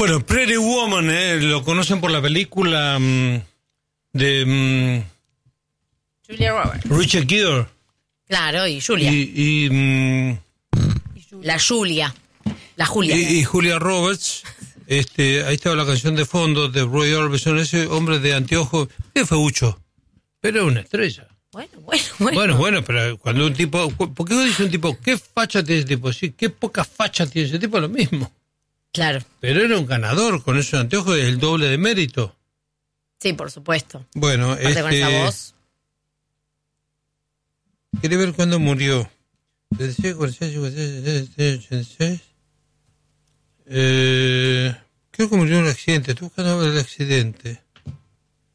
Bueno, Pretty Woman, lo conocen por la película de Julia Roberts. Richard Gere. Claro, y Julia. La Julia. La Julia. Y Julia Roberts. Ahí estaba la canción de fondo de Roy Orbison, ese hombre de anteojos, que feucho, pero es una estrella. Bueno, pero cuando un tipo, ¿por qué dice un tipo, qué facha tiene ese tipo? Sí, qué poca facha tiene ese tipo, lo mismo. Claro. Pero era un ganador, con esos anteojos es el doble de mérito. Sí, por supuesto. Bueno, con esa voz. ¿Quiere ver cuándo murió? 86. Creo que murió en un accidente. Estoy buscando el accidente.